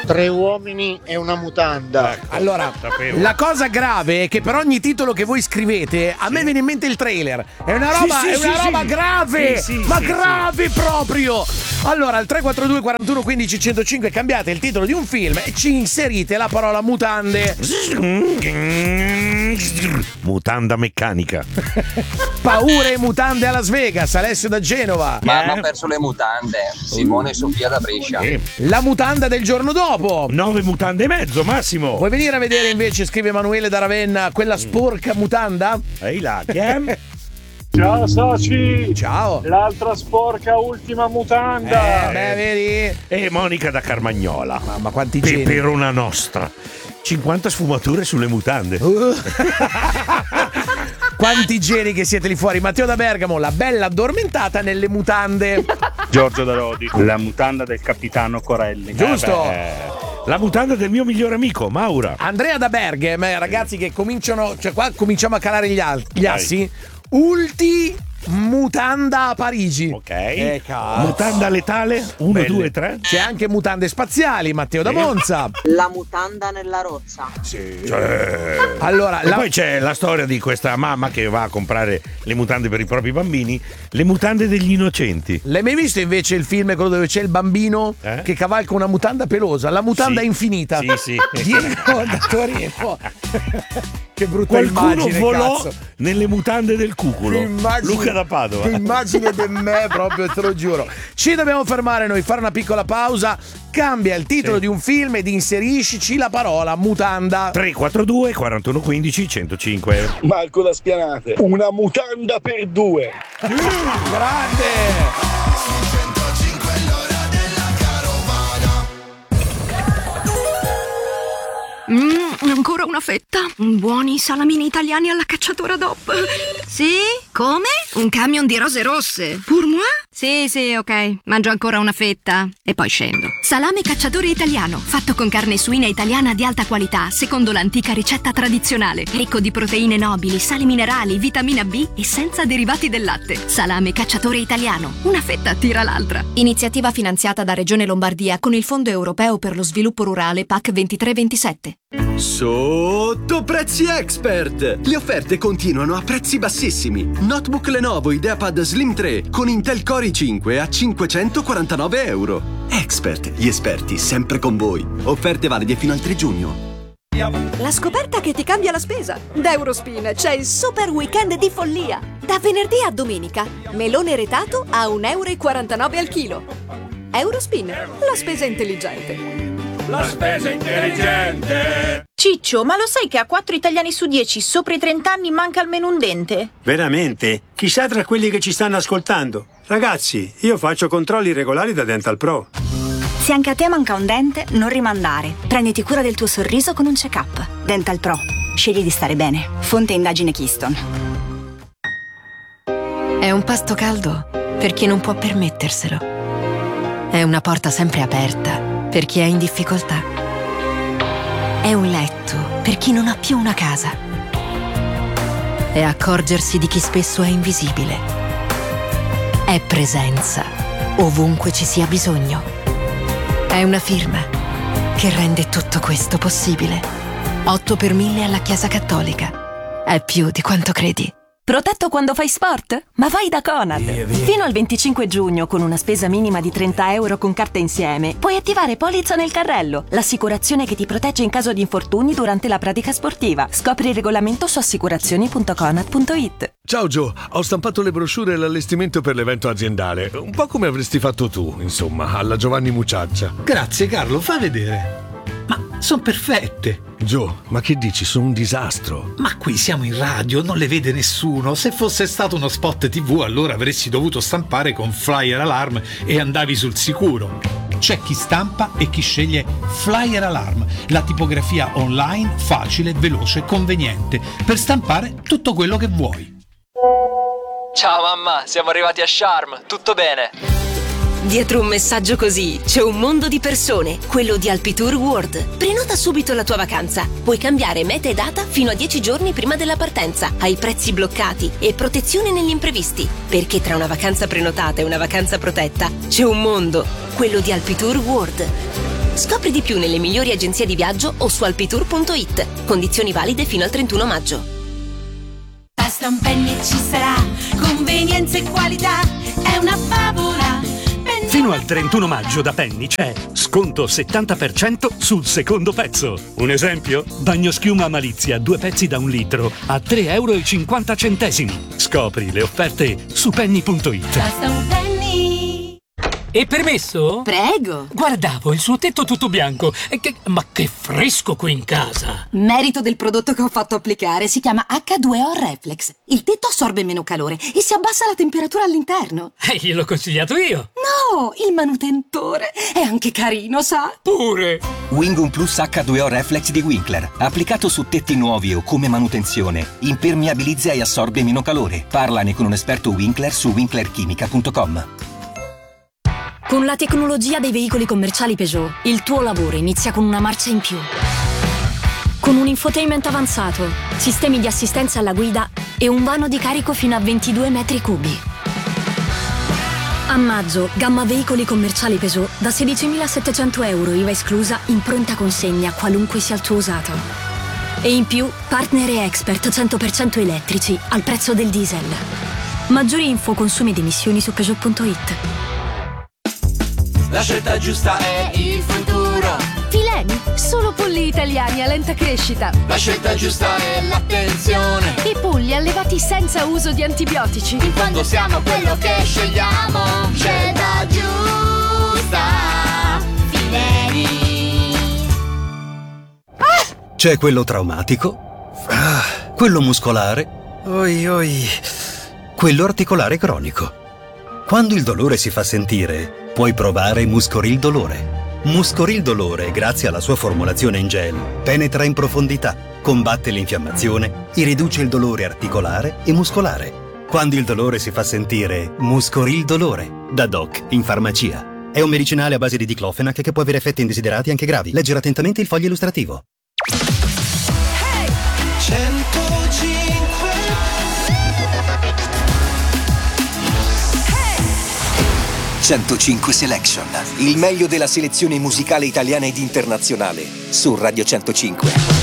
3 uomini e una mutanda. Allora, la cosa grave è che per ogni titolo che voi scrivete, a me viene in mente il trailer. È una roba grave, grave proprio. Allora, al 342 41 15 105 cambiate il titolo di un film e ci inserite la parola mutande. Mutanda meccanica. Paure e mutande a Las Vegas. Alessio da Genova. Ma hanno perso le mutande. Simone e Sofia da Brescia. La mutanda del giorno dopo. 9 mutande e mezzo, Massimo. Vuoi venire a vedere invece, scrive Emanuele da Ravenna, quella sporca mutanda? Ehi là, che è? Ciao soci! Ciao! L'altra sporca ultima mutanda! Vedi? E Monica da Carmagnola. Mamma, quanti geni. Per una nostra. 50 sfumature sulle mutande. Quanti geni che siete lì fuori. Matteo da Bergamo, la bella addormentata nelle mutande. Giorgio da Rodi, la mutanda del capitano Corelli. Giusto! La mutanda del mio migliore amico, Maura. Andrea da Bergamo, ragazzi che cominciano, cioè qua cominciamo a calare gli assi. Mutanda a Parigi. Ok. Mutanda letale 1, 2, 3. C'è anche mutande spaziali. Matteo da Monza. La mutanda nella roccia. Sì. Allora, poi c'è la storia di questa mamma che va a comprare le mutande per i propri bambini. Le mutande degli innocenti. L'hai mai visto invece il film quello dove c'è il bambino che cavalca una mutanda pelosa? La mutanda infinita. Sì. Diego da Torino. Che brutta Qualcuno immagine, volò cazzo. nelle mutande del cuculo. Luca da Padova. Che immagine di me, proprio, te lo giuro. Ci dobbiamo fermare noi, fare una piccola pausa. Cambia il titolo di un film ed inseriscici la parola mutanda. 342 41 15 105. Marco da Spianate, una mutanda per 2. Grande! Ancora una fetta? Buoni salamini italiani alla cacciatora DOP. Sì? Come? Un camion di rose rosse. Pour moi? Sì, ok. Mangio ancora una fetta e poi scendo. Salame cacciatore italiano, fatto con carne suina italiana di alta qualità, secondo l'antica ricetta tradizionale. Ricco di proteine nobili, sali minerali, vitamina B e senza derivati del latte. Salame cacciatore italiano. Una fetta tira l'altra. Iniziativa finanziata da Regione Lombardia con il Fondo Europeo per lo Sviluppo Rurale PAC 23-27. Sotto prezzi expert! Le offerte continuano a prezzi bassissimi. Notebook Lenovo IdeaPad Slim 3 con Intel Core i5 a €549. Expert, gli esperti sempre con voi. Offerte valide fino al 3 giugno. La scoperta che ti cambia la spesa. Da Eurospin c'è il super weekend di follia. Da venerdì a domenica. Melone retato a €1,49 al chilo. Eurospin, la spesa intelligente. La spesa intelligente. Ciccio, ma lo sai che a 4 italiani su 10 sopra i 30 anni manca almeno un dente? Veramente? Chissà tra quelli che ci stanno ascoltando. Ragazzi, io faccio controlli regolari da Dental Pro. Se anche a te manca un dente, non rimandare. Prenditi cura del tuo sorriso con un check-up. Dental Pro. Scegli di stare bene. Fonte indagine Keystone. È un pasto caldo per chi non può permetterselo. È una porta sempre aperta per chi è in difficoltà. È un letto per chi non ha più una casa. È accorgersi di chi spesso è invisibile. È presenza ovunque ci sia bisogno. È una firma che rende tutto questo possibile. 8 per 1000 alla Chiesa Cattolica. È più di quanto credi. Protetto quando fai sport? Ma vai da Conad! Fino al 25 giugno, con una spesa minima di €30 con carta insieme, puoi attivare Polizza nel carrello, l'assicurazione che ti protegge in caso di infortuni durante la pratica sportiva. Scopri il regolamento su assicurazioni.conad.it. Ciao Gio, ho stampato le brochure e l'allestimento per l'evento aziendale. Un po' come avresti fatto tu, insomma, alla Giovanni Mucciaccia. Grazie Carlo, fa vedere. Ma sono perfette. Gio, ma che dici? Sono un disastro. Ma qui siamo in radio, non le vede nessuno. Se fosse stato uno spot TV, allora avresti dovuto stampare con Flyer Alarm e andavi sul sicuro. C'è chi stampa e chi sceglie Flyer Alarm, la tipografia online facile, veloce, conveniente, per stampare tutto quello che vuoi. Ciao mamma, siamo arrivati a Sharm, tutto bene? Dietro un messaggio così c'è un mondo di persone, quello di Alpitour World. Prenota subito la tua vacanza. Puoi cambiare meta e data fino a 10 giorni prima della partenza. Hai prezzi bloccati e protezione negli imprevisti. Perché tra una vacanza prenotata e una vacanza protetta c'è un mondo, quello di Alpitour World. Scopri di più nelle migliori agenzie di viaggio o su alpitour.it. Condizioni valide fino al 31 maggio. Basta un penny e ci sarà convenienza e qualità, è una favola. Fino al 31 maggio da Penny c'è sconto 70% sul secondo pezzo. Un esempio? Bagnoschiuma Malizia, 2 pezzi da 1 litro a €3,50. Scopri le offerte su penny.it. Basta un penny. E permesso? Prego. Guardavo il suo tetto tutto bianco. Ma che fresco qui in casa! Merito del prodotto che ho fatto applicare, si chiama H2O Reflex. Il tetto assorbe meno calore e si abbassa la temperatura all'interno. Gliel'ho consigliato io. No, il manutentore è anche carino, sa? Pure. Wingum Plus H2O Reflex di Winkler. Applicato su tetti nuovi o come manutenzione, impermeabilizza e assorbe meno calore. Parlane con un esperto Winkler su winklerchimica.com. Con la tecnologia dei veicoli commerciali Peugeot, il tuo lavoro inizia con una marcia in più. Con un infotainment avanzato, sistemi di assistenza alla guida e un vano di carico fino a 22 metri cubi. A maggio, gamma veicoli commerciali Peugeot da €16.700 IVA esclusa in pronta consegna, qualunque sia il tuo usato. E in più, partner e expert 100% elettrici al prezzo del diesel. Maggiori info, consumi ed emissioni su Peugeot.it. La scelta giusta è il futuro. Fileni, solo polli italiani a lenta crescita. La scelta giusta è l'attenzione. I polli allevati senza uso di antibiotici. In fondo siamo quello che scegliamo. Scelta giusta. Fileni. C'è quello traumatico, quello muscolare, quello articolare cronico. Quando il dolore si fa sentire, puoi provare Muscoril Dolore. Muscoril Dolore, grazie alla sua formulazione in gel, penetra in profondità, combatte l'infiammazione e riduce il dolore articolare e muscolare. Quando il dolore si fa sentire, Muscoril Dolore, da Doc in farmacia. È un medicinale a base di diclofenac che può avere effetti indesiderati anche gravi. Leggere attentamente il foglio illustrativo. 105 Selection, il meglio della selezione musicale italiana ed internazionale, su Radio 105.